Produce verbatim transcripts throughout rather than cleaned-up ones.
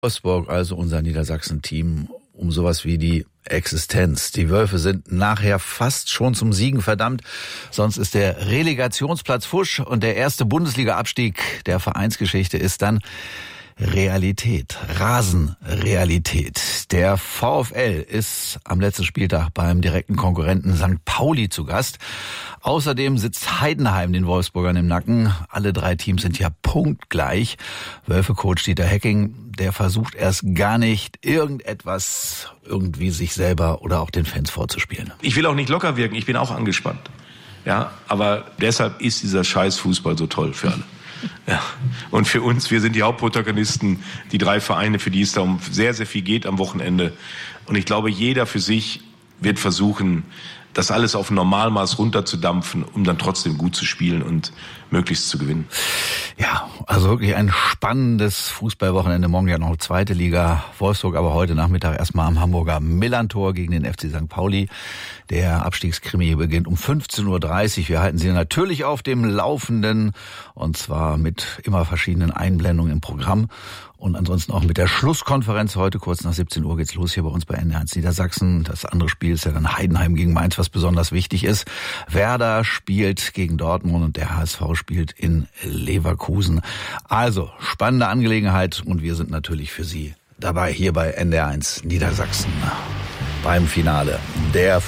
Wolfsburg, also unser Niedersachsen-Team, um sowas wie die Existenz. Die Wölfe sind nachher fast schon zum Siegen verdammt. Sonst ist der Relegationsplatz fusch und der erste Bundesliga-Abstieg der Vereinsgeschichte ist dann Realität, Rasenrealität. Der VfL ist am letzten Spieltag beim direkten Konkurrenten Sankt Pauli zu Gast. Außerdem sitzt Heidenheim den Wolfsburgern im Nacken. Alle drei Teams sind ja punktgleich. Wölfe-Coach Dieter Hecking, der versucht erst gar nicht, irgendetwas irgendwie sich selber oder auch den Fans vorzuspielen. Ich will auch nicht locker wirken, ich bin auch angespannt. Ja, aber deshalb ist dieser scheiß Fußball so toll für alle. Ja. Und für uns, wir sind die Hauptprotagonisten, die drei Vereine, für die es da um sehr, sehr viel geht am Wochenende. Und ich glaube, jeder für sich wird versuchen, das alles auf ein Normalmaß runterzudampfen, um dann trotzdem gut zu spielen und möglichst zu gewinnen. Ja, also wirklich ein spannendes Fußballwochenende. Morgen ja noch zweite Liga. Wolfsburg aber heute Nachmittag erstmal am Hamburger Millerntor gegen den F C Sankt Pauli. Der Abstiegskrimi beginnt um fünfzehn Uhr dreißig. Wir halten Sie natürlich auf dem Laufenden und zwar mit immer verschiedenen Einblendungen im Programm. Und ansonsten auch mit der Schlusskonferenz heute kurz nach siebzehn Uhr geht's los hier bei uns bei N D R eins Niedersachsen. Das andere Spiel ist ja dann Heidenheim gegen Mainz, was besonders wichtig ist. Werder spielt gegen Dortmund und der H S V spielt in Leverkusen. Also spannende Angelegenheit und wir sind natürlich für Sie dabei hier bei N D R eins Niedersachsen beim Finale der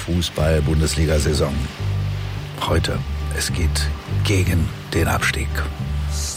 Fußball-Bundesliga-Saison. Heute, es geht gegen den Abstieg.